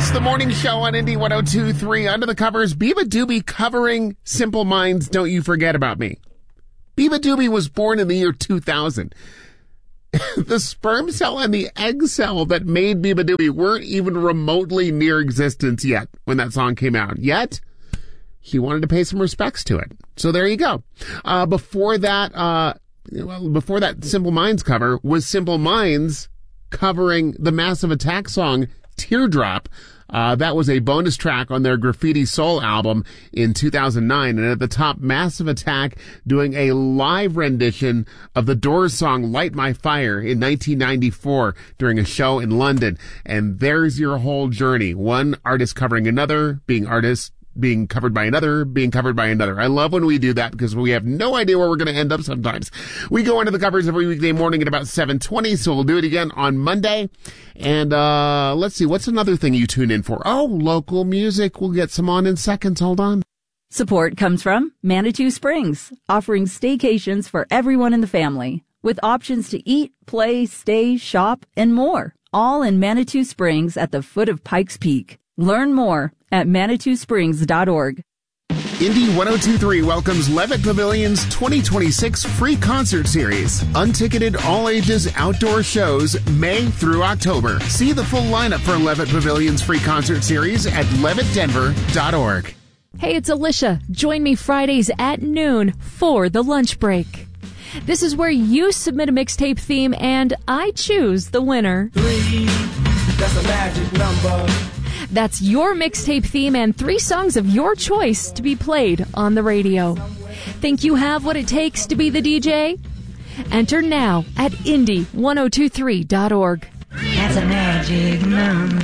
It's the morning show on Indy 102.3. Under the covers, Biba Doobie covering Simple Minds' Don't You Forget About Me. Biba Doobie was born in the year 2000. The sperm cell and the egg cell that made Biba Doobie weren't even remotely near existence yet when that song came out. Yet, he wanted to pay some respects to it. So there you go. Before that Simple Minds cover was Simple Minds covering the Massive Attack song Teardrop. That was a bonus track on their Graffiti Soul album in 2009. And at the top, Massive Attack doing a live rendition of the Doors song Light My Fire in 1994 during a show in London. And there's your whole journey. One artist covering another, being covered by another, being covered by another. I love when we do that because we have no idea where we're going to end up sometimes. We go into the covers every weekday morning at about 7:20, so we'll do it again on Monday. And let's see, what's another thing you tune in for? Oh, local music. We'll get some on in seconds. Hold on. Support comes from Manitou Springs, offering staycations for everyone in the family, with options to eat, play, stay, shop, and more, all in Manitou Springs at the foot of Pikes Peak. Learn more at ManitouSprings.org. Indy 102.3 welcomes Levitt Pavilion's 2026 free concert series. Unticketed all-ages outdoor shows May through October. See the full lineup for Levitt Pavilion's free concert series at levittdenver.org. Hey, it's Alicia. Join me Fridays at noon for the lunch break. This is where you submit a mixtape theme and I choose the winner. 3, that's a magic number. That's your mixtape theme and 3 songs of your choice to be played on the radio. Think you have what it takes to be the DJ? Enter now at Indy1023.org. That's a magic number.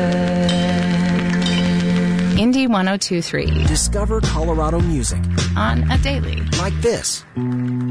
Indy 102.3. Discover Colorado music on a daily. like this.